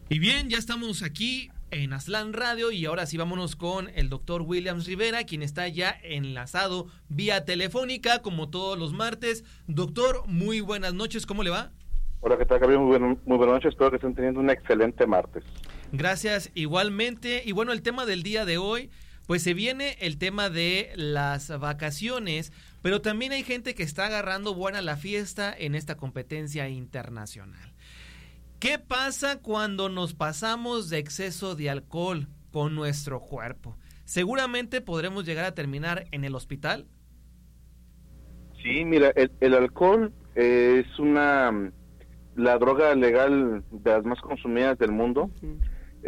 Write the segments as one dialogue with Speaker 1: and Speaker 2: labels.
Speaker 1: Y bien, ya estamos aquí en Aztlán Radio y ahora sí vámonos con el doctor Williams Rivera, quien está ya enlazado vía telefónica como todos los martes. Doctor, muy buenas noches, ¿cómo le va?
Speaker 2: Hola, ¿qué tal, Gabriel? Muy buenas noches, espero que estén teniendo un excelente martes.
Speaker 1: Gracias, igualmente. Y bueno, el tema del día de hoy, pues se viene el tema de las vacaciones, pero también hay gente que está agarrando buena la fiesta en esta competencia internacional. ¿Qué pasa cuando nos pasamos de exceso de alcohol con nuestro cuerpo? ¿Seguramente podremos llegar a terminar en el hospital?
Speaker 2: Sí, mira, el alcohol es la droga legal de las más consumidas del mundo. Uh-huh.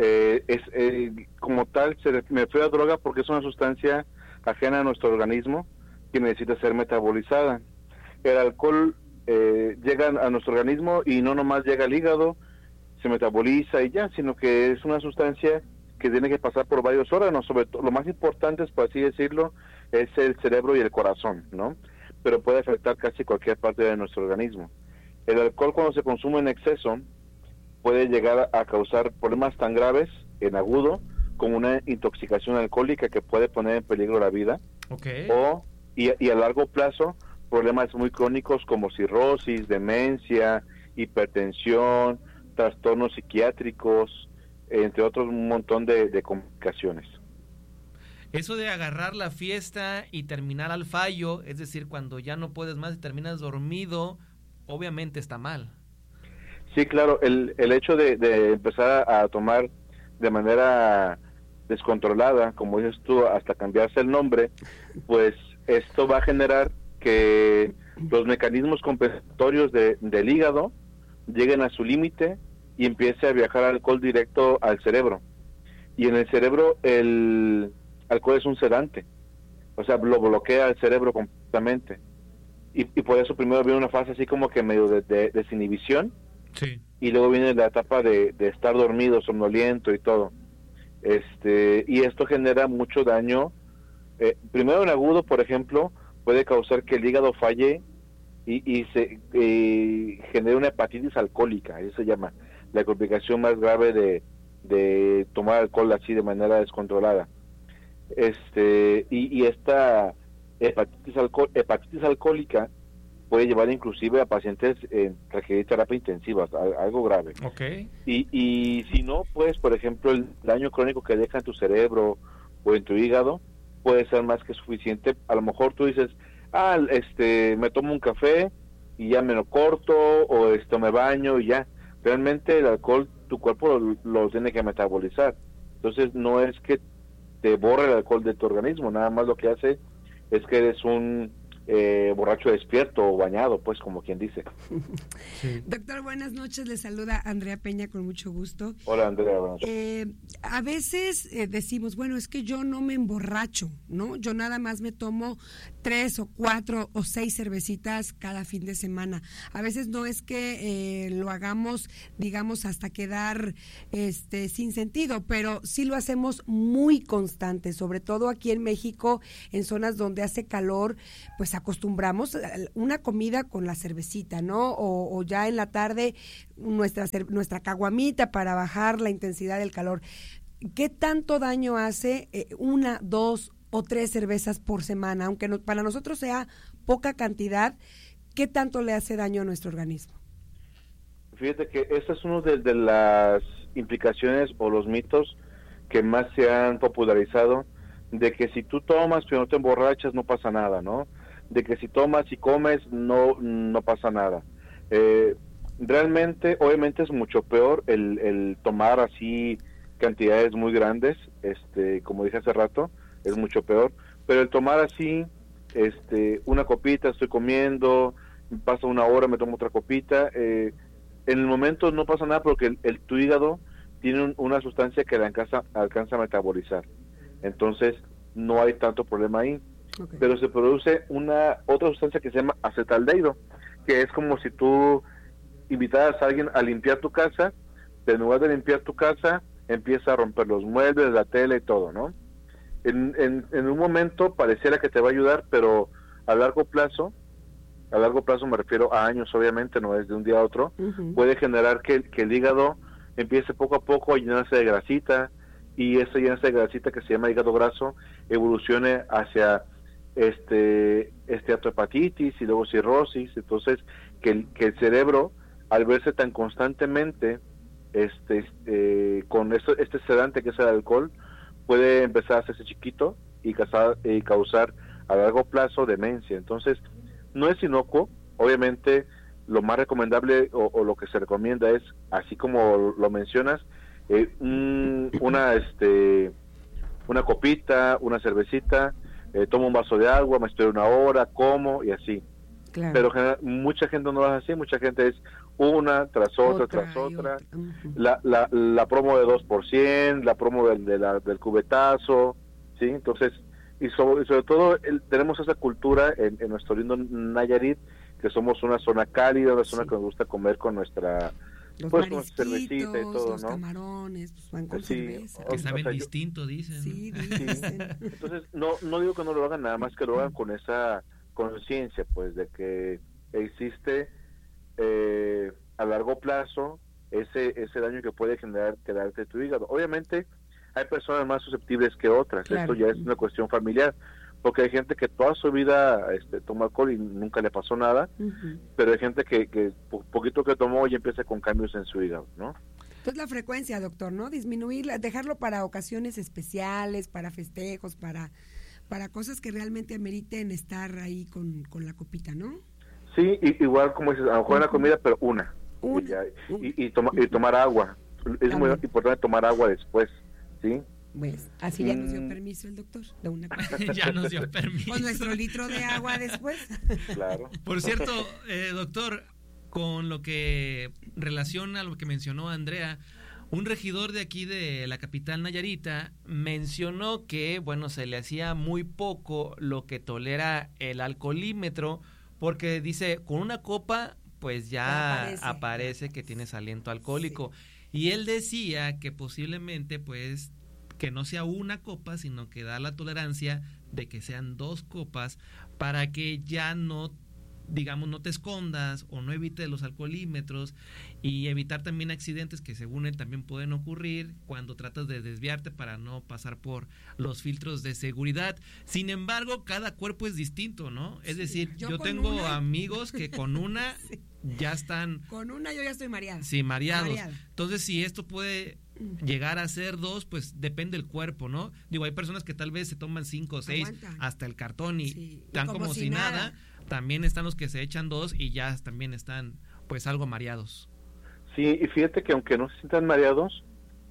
Speaker 2: Como tal, se me refiere a droga porque es una sustancia ajena a nuestro organismo que necesita ser metabolizada. El alcohol llega a nuestro organismo y no nomás llega al hígado, se metaboliza y ya, sino que es una sustancia que tiene que pasar por varios órganos, sobre todo, lo más importante, por así decirlo, es el cerebro y el corazón, ¿no? Pero puede afectar casi cualquier parte de nuestro organismo. El alcohol, cuando se consume en exceso, puede llegar a causar problemas tan graves en agudo como una intoxicación alcohólica que puede poner en peligro la vida.
Speaker 1: Okay.
Speaker 2: Y a largo plazo, problemas muy crónicos como cirrosis, demencia, hipertensión, trastornos psiquiátricos, entre otros un montón de complicaciones.
Speaker 1: Eso de agarrar la fiesta y terminar al fallo, es decir, cuando ya no puedes más y terminas dormido, obviamente está mal.
Speaker 2: Sí, claro, el hecho de empezar a tomar de manera descontrolada, como dices tú, hasta cambiarse el nombre, pues esto va a generar que los mecanismos compensatorios del hígado lleguen a su límite y empiece a viajar alcohol directo al cerebro. Y en el cerebro el alcohol es un sedante, o sea, lo bloquea el cerebro completamente. Y por eso primero viene una fase así como que medio de desinhibición.
Speaker 1: Sí.
Speaker 2: Y luego viene la etapa de estar dormido, somnoliento y todo. Y esto genera mucho daño. Primero en agudo, por ejemplo, puede causar que el hígado falle y se genere una hepatitis alcohólica, eso se llama, la complicación más grave de tomar alcohol así de manera descontrolada. Y esta hepatitis alcohólica puede llevar inclusive a pacientes requerir terapia intensiva, algo grave.
Speaker 1: Okay.
Speaker 2: Y si no, pues, por ejemplo, el daño crónico que deja en tu cerebro o en tu hígado puede ser más que suficiente. A lo mejor tú dices, me tomo un café y ya me lo corto, o me baño y ya. Realmente el alcohol, tu cuerpo lo tiene que metabolizar. Entonces no es que te borre el alcohol de tu organismo, nada más lo que hace es que eres un borracho despierto o bañado, pues, como quien dice.
Speaker 3: Sí. Doctor, buenas noches, le saluda Andrea Peña con mucho gusto.
Speaker 2: Hola, Andrea, buenas noches.
Speaker 3: A veces decimos, bueno, es que yo no me emborracho, ¿no? Yo nada más me tomo 3 o 4 o 6 cervecitas cada fin de semana. A veces no es que lo hagamos, digamos, hasta quedar sin sentido, pero sí lo hacemos muy constante, sobre todo aquí en México, en zonas donde hace calor, pues acostumbramos una comida con la cervecita, ¿no? O ya en la tarde nuestra caguamita para bajar la intensidad del calor. ¿Qué tanto daño hace 1, 2 o 3 cervezas por semana? Aunque para nosotros sea poca cantidad, ¿qué tanto le hace daño a nuestro organismo?
Speaker 2: Fíjate que esta es una de las implicaciones o los mitos que más se han popularizado, de que si tú tomas pero no te emborrachas no pasa nada, ¿no? De que si tomas y comes no pasa nada. Realmente, obviamente es mucho peor el tomar así cantidades muy grandes, como dije hace rato, es mucho peor, pero el tomar así, una copita, estoy comiendo, pasa 1 hora, me tomo otra copita, en el momento no pasa nada porque tu hígado tiene una sustancia que alcanza a metabolizar, entonces no hay tanto problema ahí. Okay. Pero se produce otra sustancia que se llama acetaldehído, que es como si tú invitaras a alguien a limpiar tu casa, pero en lugar de limpiar tu casa, empieza a romper los muebles, la tela y todo, ¿no? En un momento pareciera que te va a ayudar, pero a largo plazo me refiero a años, obviamente, no es de un día a otro, uh-huh. Puede generar que el hígado empiece poco a poco a llenarse de grasita, y esa llenarse de grasita que se llama hígado graso evolucione hacia esteatohepatitis y luego cirrosis. Entonces que el cerebro, al verse tan constantemente con este sedante que es el alcohol, puede empezar a hacerse chiquito y causar a largo plazo demencia. Entonces no es inocuo. Obviamente lo más recomendable o lo que se recomienda es, así como lo mencionas, una copita, una cervecita, tomo un vaso de agua, me espero una hora, como y así. Claro. Pero mucha gente no lo hace así, mucha gente es una tras otra. Uh-huh. La promo de 2%, la promo del cubetazo, ¿sí? Entonces, y sobre todo tenemos esa cultura en nuestro lindo Nayarit, que somos una zona cálida, una zona que nos gusta comer con nuestra...
Speaker 3: Los con cervecita y todo, los camarones, pues van con cerveza.
Speaker 1: Que saben distinto, dicen.
Speaker 3: Sí, dicen.
Speaker 2: Entonces, no digo que no lo hagan, nada más que lo hagan con esa conciencia, pues, de que existe a largo plazo ese daño que puede quedarte tu hígado. Obviamente, hay personas más susceptibles que otras. Claro. Esto ya es una cuestión familiar, porque hay gente que toda su vida toma alcohol y nunca le pasó nada, uh-huh. Pero hay gente que poquito que tomó y empieza con cambios en su hígado, ¿no?
Speaker 3: Entonces la frecuencia, doctor, ¿no? Disminuirla, dejarlo para ocasiones especiales, para festejos, para cosas que realmente ameriten estar ahí con la copita, ¿no?
Speaker 2: Sí, igual como dices, a lo mejor en la comida, pero una. Y tomar agua. Es muy importante tomar agua después, ¿sí?
Speaker 3: Pues así ya nos dio permiso el doctor de una
Speaker 1: ya nos dio permiso
Speaker 3: con nuestro litro de agua después.
Speaker 2: Claro.
Speaker 1: Por cierto, doctor, con lo que relaciona a lo que mencionó Andrea, un regidor de aquí de la capital Nayarita mencionó que, bueno, se le hacía muy poco lo que tolera el alcoholímetro, porque dice, con una copa pues ya aparece que tienes aliento alcohólico. Sí. Y él decía que posiblemente pues que no sea una copa, sino que da la tolerancia de que sean 2 copas para que ya no, digamos, no te escondas o no evites los alcoholímetros y evitar también accidentes que según él también pueden ocurrir cuando tratas de desviarte para no pasar por los filtros de seguridad. Sin embargo, cada cuerpo es distinto, ¿no? Es decir, yo tengo amigos que con una sí. Ya están...
Speaker 3: Con una yo ya estoy mareada.
Speaker 1: Sí, mareados. Entonces, si esto puede llegar a ser 2, pues depende del cuerpo, ¿no? Digo, hay personas que tal vez se toman 5 o 6 hasta el cartón y están como si nada. También están los que se echan 2 y ya también están pues algo mareados.
Speaker 2: Sí, y fíjate que aunque no se sientan mareados,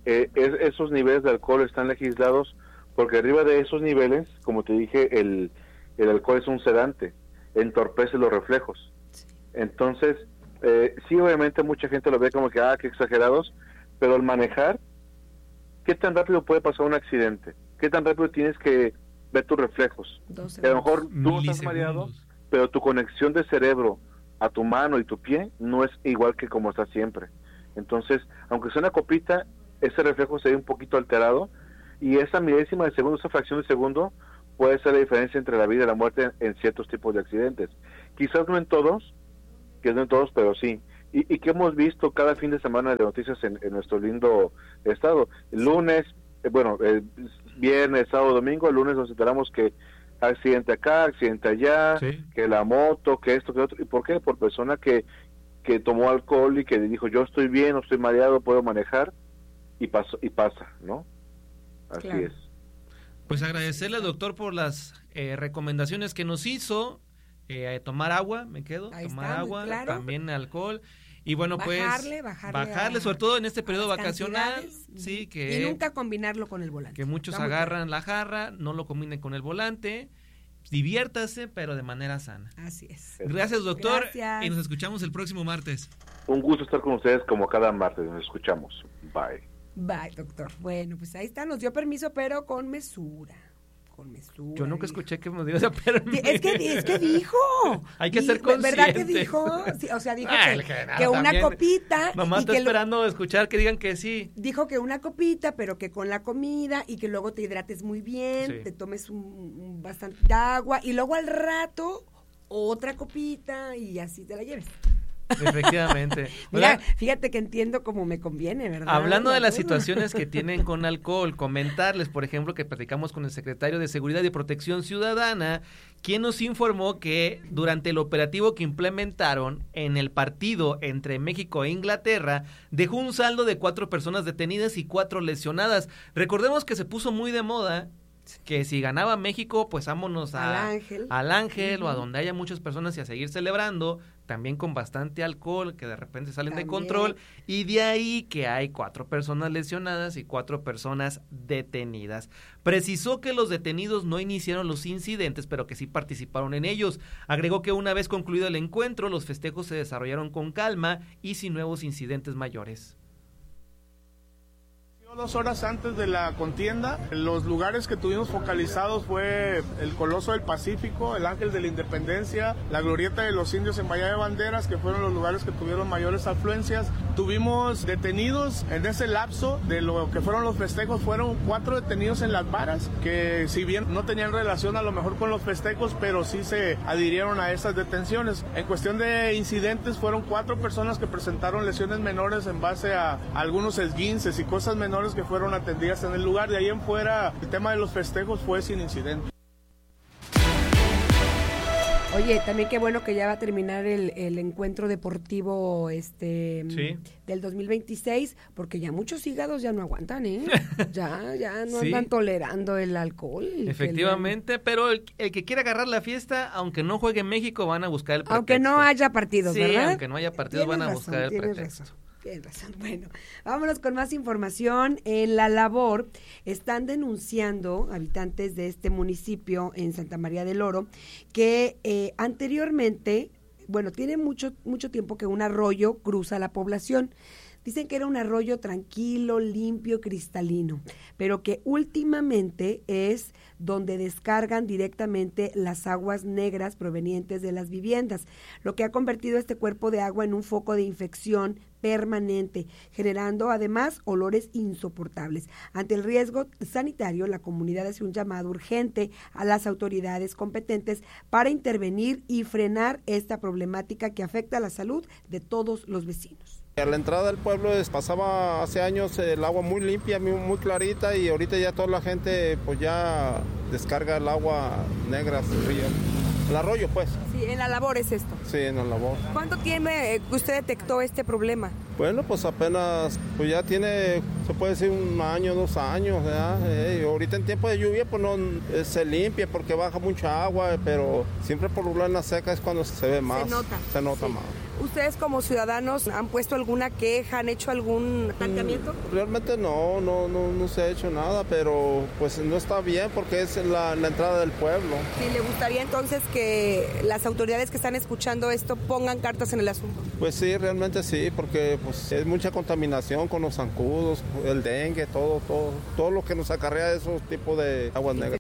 Speaker 2: esos niveles de alcohol están legislados porque arriba de esos niveles, como te dije, el alcohol es un sedante, entorpece los reflejos. Entonces, sí, obviamente mucha gente lo ve como que, qué exagerados, pero al manejar, ¿qué tan rápido puede pasar un accidente? ¿Qué tan rápido tienes que ver tus reflejos? A lo mejor tú no estás mareado, pero tu conexión de cerebro a tu mano y tu pie no es igual que como está siempre. Entonces, aunque sea una copita, ese reflejo se ve un poquito alterado, y esa milésima de segundo, esa fracción de segundo, puede ser la diferencia entre la vida y la muerte en ciertos tipos de accidentes. Quizás no en todos, pero sí. Y que hemos visto cada fin de semana de noticias en nuestro lindo estado. El lunes, viernes, sábado, domingo, el lunes nos enteramos que accidente acá, accidente allá, sí. Que la moto, que esto, que otro. ¿Y por qué? Por persona que tomó alcohol y que dijo, yo estoy bien, no estoy mareado, puedo manejar, y pasa, ¿no? Así claro. Es.
Speaker 1: Pues agradecerle al doctor por las recomendaciones que nos hizo. Tomar agua, tomar agua, claro. También alcohol, y bueno, bajarle sobre todo en este periodo vacacional, sí,
Speaker 3: y nunca combinarlo con el volante.
Speaker 1: Que muchos agarran la jarra, no lo combinen con el volante, diviértase, pero de manera sana.
Speaker 3: Así es.
Speaker 1: Gracias, doctor, y nos escuchamos el próximo martes.
Speaker 2: Un gusto estar con ustedes como cada martes, nos escuchamos. Bye.
Speaker 3: Bye, doctor. Bueno, pues ahí está, nos dio permiso, pero con mesura.
Speaker 1: Yo nunca escuché que me dio esa permiso.
Speaker 3: Es que dijo.
Speaker 1: Hay que ser consciente.
Speaker 3: ¿Verdad que dijo? Sí, o sea, dijo que una también, copita.
Speaker 1: Nomás está esperando escuchar que digan que sí.
Speaker 3: Dijo que una copita, pero que con la comida y que luego te hidrates muy bien, sí. Te tomes bastante agua y luego al rato otra copita y así te la lleves.
Speaker 1: Efectivamente.
Speaker 3: Mira, fíjate que entiendo cómo me conviene, ¿verdad?
Speaker 1: Hablando de las situaciones que tienen con alcohol, comentarles, por ejemplo, que platicamos con el secretario de Seguridad y Protección Ciudadana, quien nos informó que durante el operativo que implementaron en el partido entre México e Inglaterra, dejó un saldo de 4 personas detenidas y 4 lesionadas. Recordemos que se puso muy de moda que si ganaba México, pues vámonos al Ángel o a donde haya muchas personas y a seguir celebrando, también con bastante alcohol, que de repente salen de control, y de ahí que hay 4 personas lesionadas y 4 personas detenidas. Precisó que los detenidos no iniciaron los incidentes, pero que sí participaron en ellos. Agregó que una vez concluido el encuentro, los festejos se desarrollaron con calma y sin nuevos incidentes mayores.
Speaker 4: 2 horas antes de la contienda, los lugares que tuvimos focalizados fue el Coloso del Pacífico, el Ángel de la Independencia, la Glorieta de los Indios en Bahía de Banderas, que fueron los lugares que tuvieron mayores afluencias. Tuvimos detenidos en ese lapso de lo que fueron los festejos, fueron 4 detenidos en las varas, que si bien no tenían relación a lo mejor con los festejos, pero sí se adhirieron a esas detenciones. En cuestión de incidentes, fueron 4 personas que presentaron lesiones menores en base a algunos esguinces y cosas menores que fueron atendidas en el lugar. De ahí en fuera, el tema de los festejos fue sin incidente.
Speaker 3: Oye, también qué bueno que ya va a terminar el encuentro deportivo
Speaker 1: sí,
Speaker 3: del 2026, porque ya muchos hígados ya no aguantan, ¿eh? Ya no andan tolerando el alcohol.
Speaker 1: Efectivamente, pero el que quiera agarrar la fiesta, aunque no juegue en México, van a buscar el pretexto.
Speaker 3: Aunque no haya partidos,
Speaker 1: sí,
Speaker 3: ¿verdad?
Speaker 1: aunque no haya partidos, van a buscar el pretexto.
Speaker 3: Tienes razón. Bueno, vámonos con más información. En La Labor están denunciando habitantes de este municipio en Santa María del Oro que anteriormente, bueno, tiene mucho tiempo que un arroyo cruza la población. Dicen que era un arroyo tranquilo, limpio, cristalino, pero que últimamente es donde descargan directamente las aguas negras provenientes de las viviendas, lo que ha convertido este cuerpo de agua en un foco de infección permanente, generando además olores insoportables. Ante el riesgo sanitario, la comunidad hace un llamado urgente a las autoridades competentes para intervenir y frenar esta problemática que afecta a la salud de todos los vecinos.
Speaker 5: A la entrada del pueblo pasaba hace años el agua muy limpia, muy clarita, y ahorita ya toda la gente pues ya descarga el agua negra al río. El arroyo, pues.
Speaker 3: Sí, en La Labor es esto.
Speaker 5: Sí, en La Labor.
Speaker 3: ¿Cuánto tiene que usted detectó este problema?
Speaker 5: Bueno, pues apenas, pues ya tiene, se puede decir 1 año, 2 años, ¿verdad? Ahorita en tiempo de lluvia pues no se limpia porque baja mucha agua, pero siempre por en la seca es cuando se ve más. Se nota más.
Speaker 3: ¿Ustedes como ciudadanos han puesto alguna queja, han hecho algún planteamiento?
Speaker 5: Realmente no se ha hecho nada, pero pues no está bien porque es la entrada del pueblo.
Speaker 3: Sí, ¿le gustaría entonces que las autoridades que están escuchando esto pongan cartas en el asunto?
Speaker 5: Pues sí, realmente sí, porque pues es mucha contaminación con los zancudos, el dengue, todo lo que nos acarrea esos tipos de aguas negras.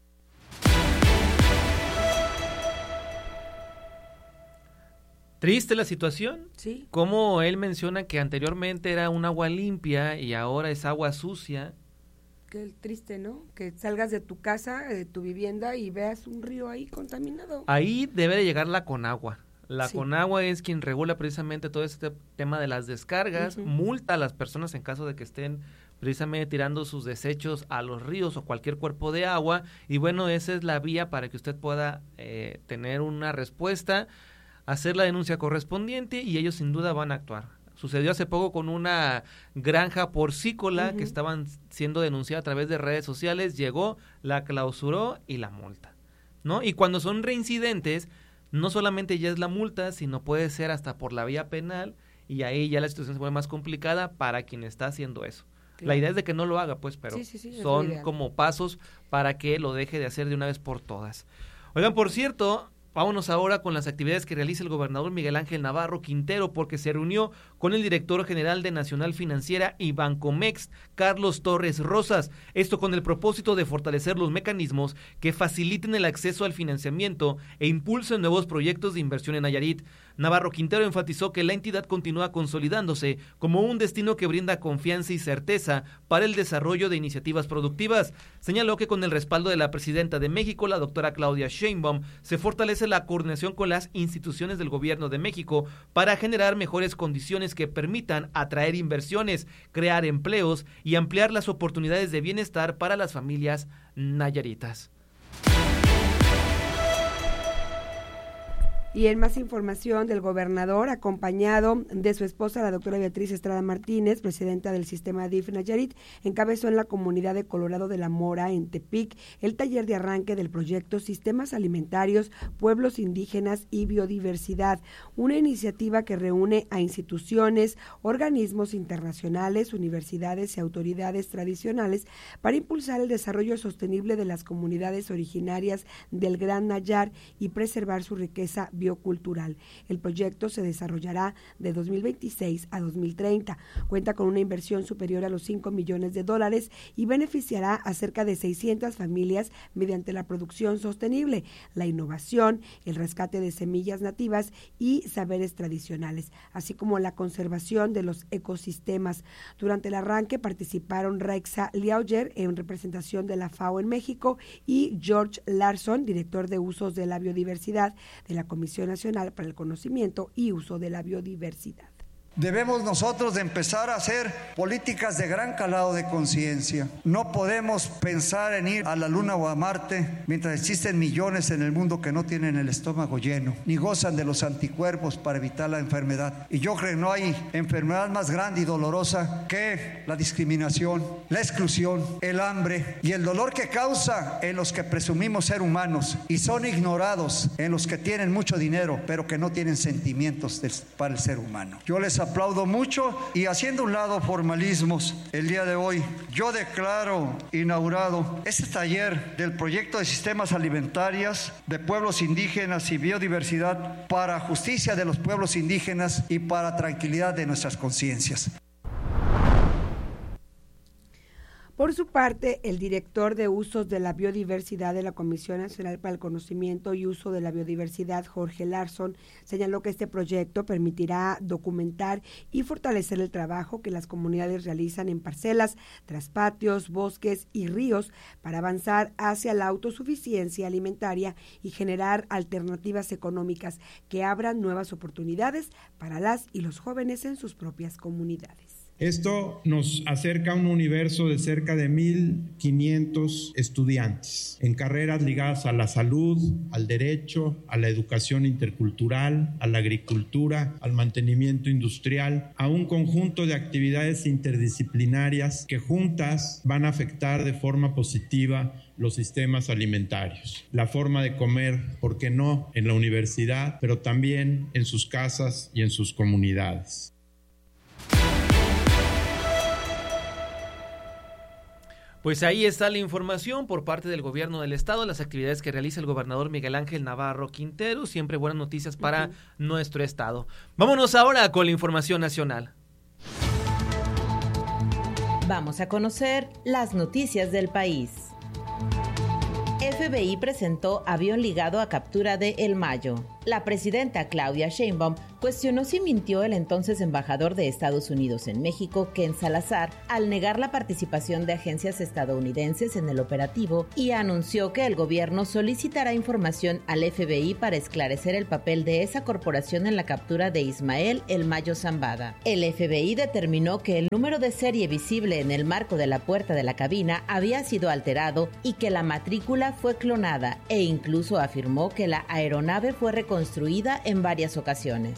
Speaker 1: Triste la situación.
Speaker 3: Sí.
Speaker 1: Como él menciona que anteriormente era un agua limpia y ahora es agua sucia.
Speaker 3: Qué triste, ¿no? Que salgas de tu casa, de tu vivienda y veas un río ahí contaminado.
Speaker 1: Ahí debe de llegar la Conagua. La
Speaker 3: Sí.
Speaker 1: Conagua es quien regula precisamente todo este tema de las descargas, multa a las personas en caso de que estén precisamente tirando sus desechos a los ríos o cualquier cuerpo de agua. Y bueno, esa es la vía para que usted pueda tener una respuesta, hacer la denuncia correspondiente y ellos sin duda van a actuar. Sucedió hace poco con una granja porcícola que estaban siendo denunciada a través de redes sociales, llegó, la clausuró y la multa, ¿no? Y cuando son reincidentes, no solamente ya es la multa, sino puede ser hasta por la vía penal y ahí ya la situación se vuelve más complicada para quien está haciendo eso. Claro. La idea es de que no lo haga, pues, pero son como pasos para que lo deje de hacer de una vez por todas. Oigan, por cierto, vámonos ahora con las actividades que realiza el gobernador Miguel Ángel Navarro Quintero, porque se reunió con el director general de Nacional Financiera y Bancomext, Carlos Torres Rosas. Esto con el propósito de fortalecer los mecanismos que faciliten el acceso al financiamiento e impulsen nuevos proyectos de inversión en Nayarit. Navarro Quintero enfatizó que la entidad continúa consolidándose como un destino que brinda confianza y certeza para el desarrollo de iniciativas productivas. Señaló que con el respaldo de la presidenta de México, la doctora Claudia Sheinbaum, se fortalece la coordinación con las instituciones del gobierno de México para generar mejores condiciones que permitan atraer inversiones, crear empleos y ampliar las oportunidades de bienestar para las familias nayaritas.
Speaker 3: Y en más información del gobernador, acompañado de su esposa, la doctora Beatriz Estrada Martínez, presidenta del sistema DIF Nayarit, encabezó en la comunidad de Colorado de la Mora, en Tepic, el taller de arranque del proyecto Sistemas Alimentarios, Pueblos Indígenas y Biodiversidad, una iniciativa que reúne a instituciones, organismos internacionales, universidades y autoridades tradicionales para impulsar el desarrollo sostenible de las comunidades originarias del Gran Nayar y preservar su riqueza biocultural. El proyecto se desarrollará de 2026 a 2030. Cuenta con una inversión superior a los $5 millones y beneficiará a cerca de 600 familias mediante la producción sostenible, la innovación, el rescate de semillas nativas y saberes tradicionales, así como la conservación de los ecosistemas. Durante el arranque participaron Raixa Liauger, en representación de la FAO en México, y George Larson, director de usos de la biodiversidad de la Comisión Nacional para el Conocimiento y Uso de la Biodiversidad.
Speaker 6: Debemos nosotros de empezar a hacer políticas de gran calado de conciencia. No podemos pensar en ir a la Luna o a Marte mientras existen millones en el mundo que no tienen el estómago lleno, ni gozan de los anticuerpos para evitar la enfermedad. Y yo creo que no hay enfermedad más grande y dolorosa que la discriminación, la exclusión, el hambre y el dolor que causa en los que presumimos ser humanos y son ignorados en los que tienen mucho dinero, pero que no tienen sentimientos para el ser humano. Yo les aplaudo mucho y, haciendo a un lado formalismos, el día de hoy yo declaro inaugurado este taller del proyecto de sistemas alimentarios de pueblos indígenas y biodiversidad para justicia de los pueblos indígenas y para tranquilidad de nuestras conciencias.
Speaker 3: Por su parte, el director de Usos de la Biodiversidad de la Comisión Nacional para el Conocimiento y Uso de la Biodiversidad, Jorge Larson, señaló que este proyecto permitirá documentar y fortalecer el trabajo que las comunidades realizan en parcelas, traspatios, bosques y ríos para avanzar hacia la autosuficiencia alimentaria y generar alternativas económicas que abran nuevas oportunidades para las y los jóvenes en sus propias comunidades.
Speaker 7: Esto nos acerca a un universo de cerca de 1,500 estudiantes en carreras ligadas a la salud, al derecho, a la educación intercultural, a la agricultura, al mantenimiento industrial, a un conjunto de actividades interdisciplinarias que juntas van a afectar de forma positiva los sistemas alimentarios, la forma de comer, ¿por qué no?, en la universidad, pero también en sus casas y en sus comunidades.
Speaker 1: Pues ahí está la información por parte del gobierno del estado, las actividades que realiza el gobernador Miguel Ángel Navarro Quintero, siempre buenas noticias para nuestro estado. Vámonos ahora con la información nacional.
Speaker 8: Vamos a conocer las noticias del país. FBI presentó avión ligado a captura de El Mayo. La presidenta Claudia Sheinbaum cuestionó si mintió el entonces embajador de Estados Unidos en México, Ken Salazar, al negar la participación de agencias estadounidenses en el operativo y anunció que el gobierno solicitará información al FBI para esclarecer el papel de esa corporación en la captura de Ismael El Mayo Zambada. El FBI determinó que el número de serie visible en el marco de la puerta de la cabina había sido alterado y que la matrícula fue clonada, e incluso afirmó que la aeronave fue reconstruida en varias ocasiones.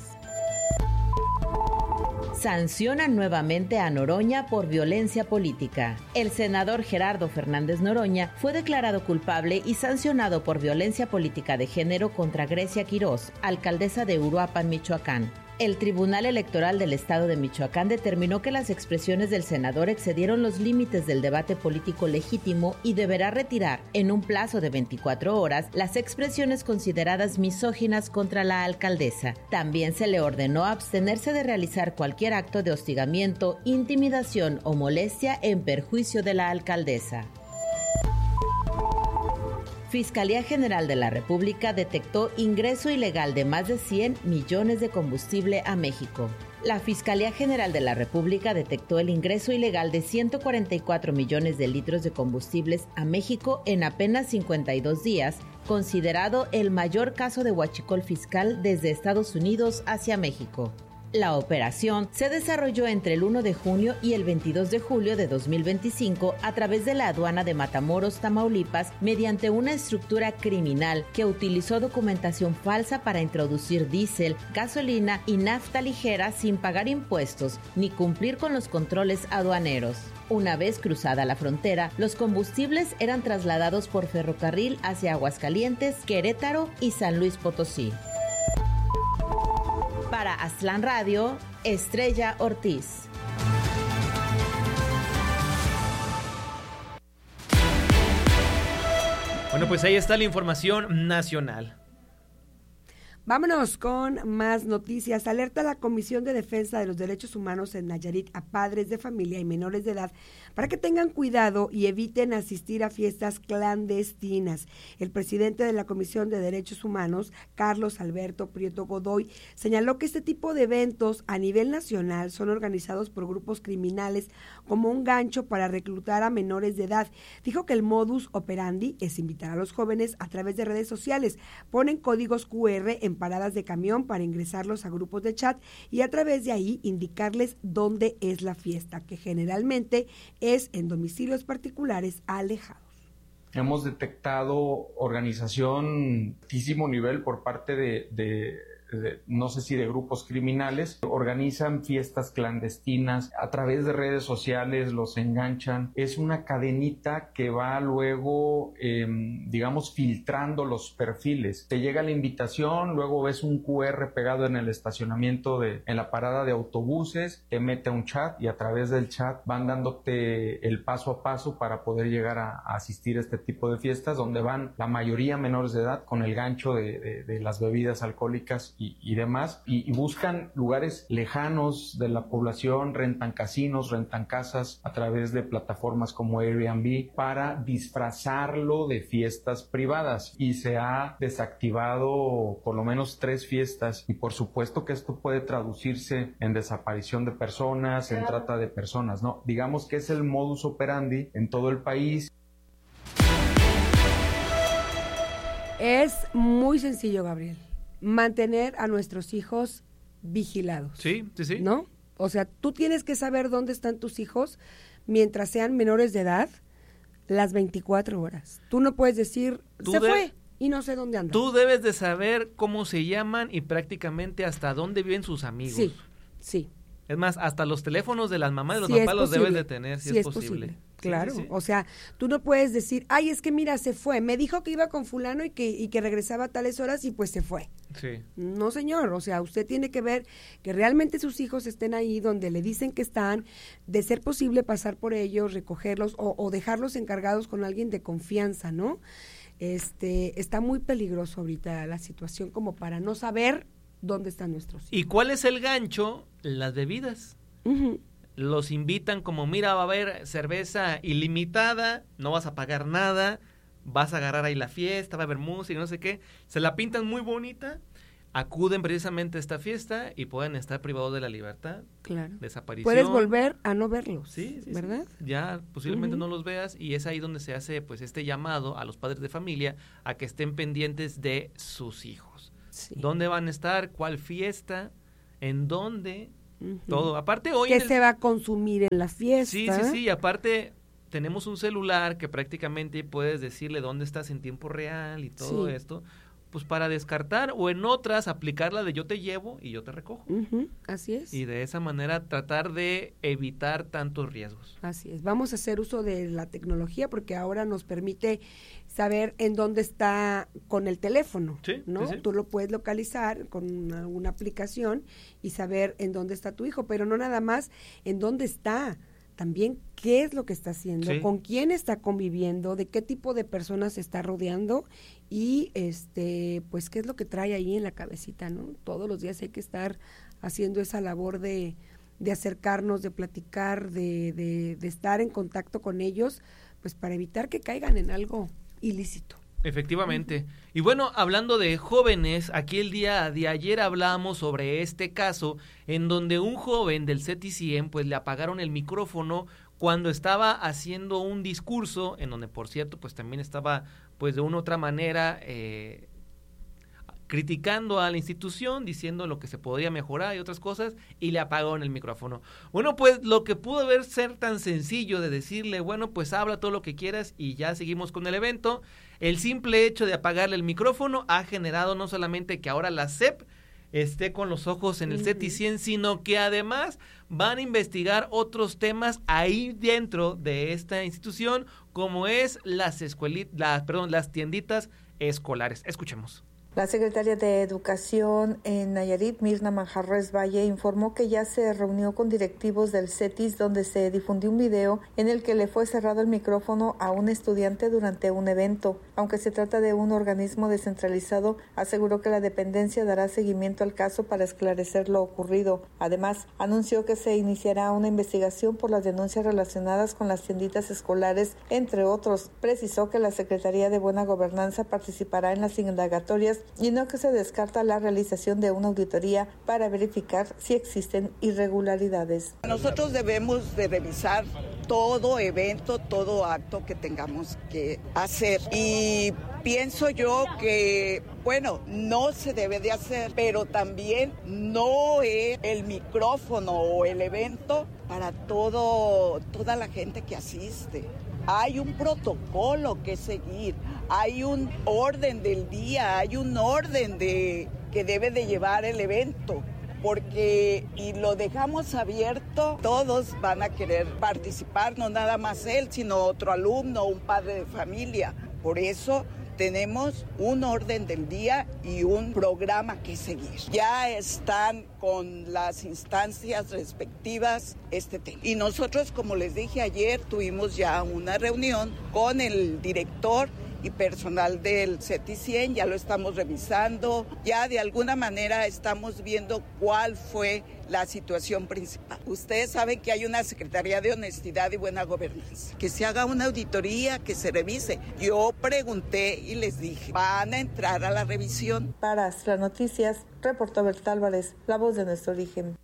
Speaker 8: Sancionan nuevamente a Noroña por violencia política. El senador Gerardo Fernández Noroña fue declarado culpable y sancionado por violencia política de género contra Grecia Quirós, alcaldesa de Uruapan, Michoacán. El Tribunal Electoral del Estado de Michoacán determinó que las expresiones del senador excedieron los límites del debate político legítimo y deberá retirar, en un plazo de 24 horas, las expresiones consideradas misóginas contra la alcaldesa. También se le ordenó abstenerse de realizar cualquier acto de hostigamiento, intimidación o molestia en perjuicio de la alcaldesa. Fiscalía General de la República detectó ingreso ilegal de más de 100 millones de combustible a México. La Fiscalía General de la República detectó el ingreso ilegal de 144 millones de litros de combustibles a México en apenas 52 días, considerado el mayor caso de huachicol fiscal desde Estados Unidos hacia México. La operación se desarrolló entre el 1 de junio y el 22 de julio de 2025 a través de la aduana de Matamoros, Tamaulipas, mediante una estructura criminal que utilizó documentación falsa para introducir diésel, gasolina y nafta ligera sin pagar impuestos ni cumplir con los controles aduaneros. Una vez cruzada la frontera, los combustibles eran trasladados por ferrocarril hacia Aguascalientes, Querétaro y San Luis Potosí. Para Aztlán Radio, Estrella Ortiz.
Speaker 1: Bueno, pues ahí está la información nacional.
Speaker 3: Vámonos con más noticias. Alerta la Comisión de Defensa de los Derechos Humanos en Nayarit a padres de familia y menores de edad para que tengan cuidado y eviten asistir a fiestas clandestinas. El presidente de la Comisión de Derechos Humanos, Carlos Alberto Prieto Godoy, señaló que este tipo de eventos a nivel nacional son organizados por grupos criminales como un gancho para reclutar a menores de edad. Dijo que el modus operandi es invitar a los jóvenes a través de redes sociales, ponen códigos QR en paradas de camión para ingresarlos a grupos de chat y a través de ahí indicarles dónde es la fiesta, que generalmente es en domicilios particulares alejados.
Speaker 9: Hemos detectado organización de altísimo nivel por parte de no sé si de grupos criminales, organizan fiestas clandestinas a través de redes sociales, los enganchan. Es una cadenita que va luego, digamos, filtrando los perfiles. Te llega la invitación, luego ves un QR pegado en el estacionamiento en la parada de autobuses, te mete a un chat y a través del chat van dándote el paso a paso para poder llegar a asistir a este tipo de fiestas donde van la mayoría menores de edad con el gancho de las bebidas alcohólicas y demás, y buscan lugares lejanos de la población, rentan casinos, rentan casas a través de plataformas como Airbnb para disfrazarlo de fiestas privadas, y se ha desactivado por lo menos 3 fiestas, y por supuesto que esto puede traducirse en desaparición de personas, en trata de personas, ¿no? Digamos que es el modus operandi en todo el país.
Speaker 3: Es muy sencillo, Gabriel. Mantener a nuestros hijos vigilados.
Speaker 1: Sí.
Speaker 3: ¿No? O sea, tú tienes que saber dónde están tus hijos mientras sean menores de edad, las 24 horas. Tú no puedes decir, fue y no sé dónde anda.
Speaker 1: Tú debes de saber cómo se llaman y prácticamente hasta dónde viven sus amigos.
Speaker 3: Sí.
Speaker 1: Es más, hasta los teléfonos de las mamás y los papás los debes de tener, si es posible.
Speaker 3: Claro,
Speaker 1: sí.
Speaker 3: O sea, tú no puedes decir, ay, es que mira, se fue, me dijo que iba con fulano y que regresaba a tales horas y pues se fue.
Speaker 1: Sí.
Speaker 3: No, señor, o sea, usted tiene que ver que realmente sus hijos estén ahí donde le dicen que están, de ser posible pasar por ellos, recogerlos o dejarlos encargados con alguien de confianza, ¿no? Está muy peligroso ahorita la situación como para no saber dónde están nuestros hijos.
Speaker 1: ¿Y cuál es el gancho? Las bebidas.
Speaker 3: Uh-huh.
Speaker 1: Los invitan como, mira, va a haber cerveza ilimitada, no vas a pagar nada, vas a agarrar ahí la fiesta, va a haber música, no sé qué. Se la pintan muy bonita, acuden precisamente a esta fiesta y pueden estar privados de la libertad.
Speaker 3: Claro.
Speaker 1: Desaparición.
Speaker 3: Puedes volver a no verlos,
Speaker 1: sí,
Speaker 3: ¿verdad?
Speaker 1: Sí. Ya posiblemente no los veas, y es ahí donde se hace pues este llamado a los padres de familia a que estén pendientes de sus hijos. Sí. ¿Dónde van a estar? ¿Cuál fiesta? ¿En dónde? Todo. Aparte hoy...
Speaker 3: ¿Qué se va a consumir en la fiesta?
Speaker 1: Sí. Aparte tenemos un celular que prácticamente puedes decirle dónde estás en tiempo real y todo esto, pues para descartar, o en otras aplicar la de yo te llevo y yo te recojo.
Speaker 3: Así es.
Speaker 1: Y de esa manera tratar de evitar tantos riesgos.
Speaker 3: Así es. Vamos a hacer uso de la tecnología porque ahora nos permite saber en dónde está con el teléfono, ¿no? Sí. Tú lo puedes localizar con una aplicación y saber en dónde está tu hijo, pero no nada más en dónde está, también qué es lo que está haciendo, con quién está conviviendo, de qué tipo de personas se está rodeando y pues qué es lo que trae ahí en la cabecita, ¿no? Todos los días hay que estar haciendo esa labor de acercarnos, de platicar, de estar en contacto con ellos, pues para evitar que caigan en algo ilícito.
Speaker 1: Efectivamente. Y bueno, hablando de jóvenes, aquí el día de ayer hablamos sobre este caso en donde un joven del CETICIEN pues le apagaron el micrófono cuando estaba haciendo un discurso, en donde por cierto pues también estaba pues de una u otra manera criticando a la institución, diciendo lo que se podría mejorar y otras cosas, y le apagaron el micrófono. Bueno, pues lo que pudo haber ser tan sencillo de decirle, bueno, pues habla todo lo que quieras y ya seguimos con el evento, el simple hecho de apagarle el micrófono ha generado no solamente que ahora la SEP esté con los ojos en el CETICIEN, sino que además van a investigar otros temas ahí dentro de esta institución, como es las tienditas escolares. Escuchemos.
Speaker 10: La secretaria de Educación en Nayarit, Mirna Manjarres Valle, informó que ya se reunió con directivos del CETIS, donde se difundió un video en el que le fue cerrado el micrófono a un estudiante durante un evento. Aunque se trata de un organismo descentralizado, aseguró que la dependencia dará seguimiento al caso para esclarecer lo ocurrido. Además, anunció que se iniciará una investigación por las denuncias relacionadas con las tienditas escolares, entre otros. Precisó que la Secretaría de Buena Gobernanza participará en las indagatorias y no que se descarta la realización de una auditoría para verificar si existen irregularidades.
Speaker 11: Nosotros debemos de revisar todo evento, todo acto que tengamos que hacer y pienso yo que, bueno, no se debe de hacer, pero también no es el micrófono o el evento para toda la gente que asiste. Hay un protocolo que seguir, hay un orden del día, hay un orden que debe de llevar el evento, porque y lo dejamos abierto, todos van a querer participar, no nada más él, sino otro alumno, un padre de familia. Por eso tenemos un orden del día y un programa que seguir. Ya están con las instancias respectivas este tema. Y nosotros, como les dije ayer, tuvimos ya una reunión con el director y personal del CETICIEN, ya lo estamos revisando, ya de alguna manera estamos viendo cuál fue la situación principal. Ustedes saben que hay una Secretaría de Honestidad y Buena Gobernanza, que se haga una auditoría, que se revise. Yo pregunté y les dije, van a entrar a la revisión.
Speaker 10: Para Astla Noticias, reportó Berta Álvarez, la voz de nuestro origen.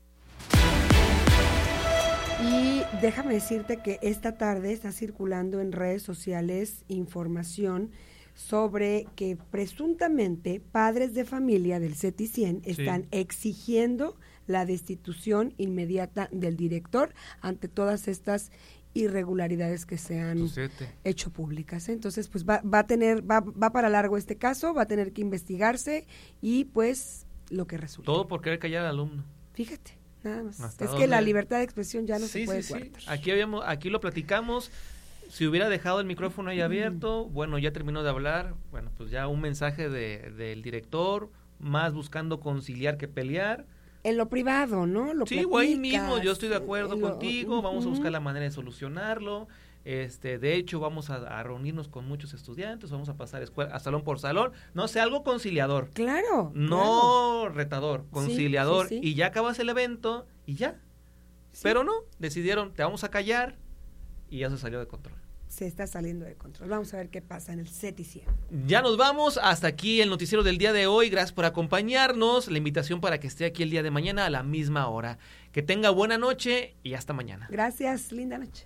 Speaker 3: Y déjame decirte que esta tarde está circulando en redes sociales información sobre que presuntamente padres de familia del CETICIEN están exigiendo la destitución inmediata del director ante todas estas irregularidades que se han hecho públicas. Entonces, pues va para largo este caso, va a tener que investigarse y pues lo que resulta.
Speaker 1: Todo por querer callar al alumno.
Speaker 3: Fíjate. Nada más. Es que la libertad de expresión ya no se puede coartar.
Speaker 1: Aquí lo platicamos. Si hubiera dejado el micrófono ahí abierto, bueno, ya terminó de hablar. Bueno, pues ya un mensaje del director, más buscando conciliar que pelear.
Speaker 3: En lo privado, ¿no?
Speaker 1: O ahí mismo, yo estoy de acuerdo contigo, vamos a buscar la manera de solucionarlo. De hecho, vamos a reunirnos con muchos estudiantes, vamos a pasar a salón por salón, no sé, algo conciliador.
Speaker 3: Claro.
Speaker 1: No retador, conciliador.
Speaker 3: Sí.
Speaker 1: Y ya acabas el evento y ya. Sí. Pero no, decidieron, te vamos a callar y ya se salió de control.
Speaker 3: Se está saliendo de control. Vamos a ver qué pasa en el CETICIEN.
Speaker 1: Ya nos vamos. Hasta aquí el noticiero del día de hoy. Gracias por acompañarnos. La invitación para que esté aquí el día de mañana a la misma hora. Que tenga buena noche y hasta mañana.
Speaker 3: Gracias. Linda noche.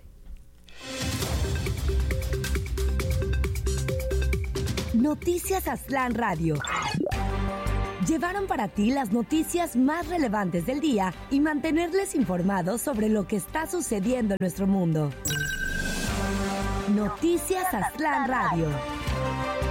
Speaker 12: Noticias Aztlán Radio. Llevaron para ti las noticias más relevantes del día y mantenerles informados sobre lo que está sucediendo en nuestro mundo. Noticias Aztlán Radio.